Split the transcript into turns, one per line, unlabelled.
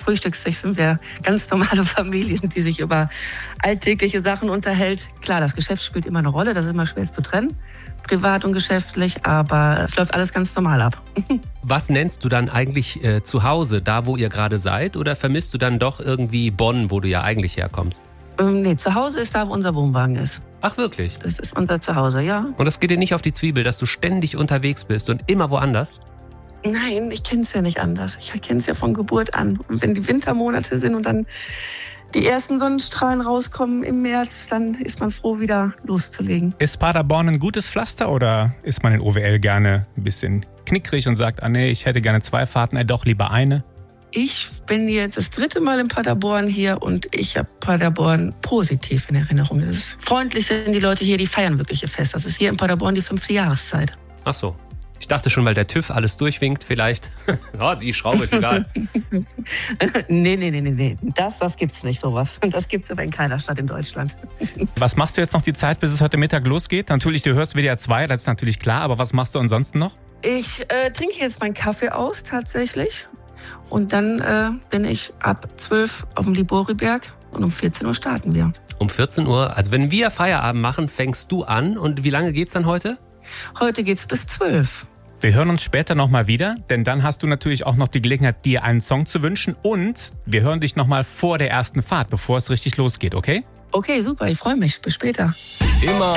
Frühstückstisch sind wir ganz normale Familien, die sich über alltägliche Sachen unterhält. Klar, das Geschäft spielt immer eine Rolle, das ist immer schwer zu trennen, privat und geschäftlich, aber es läuft alles ganz normal ab.
Was nennst du dann eigentlich zu Hause, da wo ihr gerade seid? Oder vermisst du dann doch irgendwie Bonn, wo du ja eigentlich herkommst?
Nee, zu Hause ist da, wo unser Wohnwagen ist.
Ach wirklich?
Das ist unser Zuhause, ja.
Und das geht dir nicht auf die Zwiebel, dass du ständig unterwegs bist und immer woanders?
Nein, ich kenne es ja nicht anders. Ich kenne es ja von Geburt an. Und wenn die Wintermonate sind und dann die ersten Sonnenstrahlen rauskommen im März, dann ist man froh, wieder loszulegen.
Ist Paderborn ein gutes Pflaster oder ist man in OWL gerne ein bisschen knickrig und sagt, nee, ich hätte gerne 2 Fahrten, doch lieber eine?
Ich bin jetzt das 3. Mal in Paderborn hier und ich habe Paderborn positiv in Erinnerung. Freundlich sind die Leute hier, die feiern wirklich ihr Fest. Das ist hier in Paderborn die 5. Jahreszeit.
Ach so. Ich dachte schon, weil der TÜV alles durchwinkt, vielleicht. Ja, die Schraube ist egal.
Nee. Das gibt's nicht, sowas. Das gibt's aber in keiner Stadt in Deutschland.
Was machst du jetzt noch die Zeit, bis es heute Mittag losgeht? Natürlich, du hörst WDR 2, das ist natürlich klar, aber was machst du ansonsten noch?
Ich trinke jetzt meinen Kaffee aus, tatsächlich. Und dann bin ich ab 12 auf dem Liboriberg und um 14 Uhr starten wir.
Um 14 Uhr, also wenn wir Feierabend machen, fängst du an. Und wie lange geht's dann heute?
Heute geht's bis 12.
Wir hören uns später nochmal wieder, denn dann hast du natürlich auch noch die Gelegenheit, dir einen Song zu wünschen. Und wir hören dich nochmal vor der ersten Fahrt, bevor es richtig losgeht, okay?
Okay, super, ich freue mich. Bis später.
Immer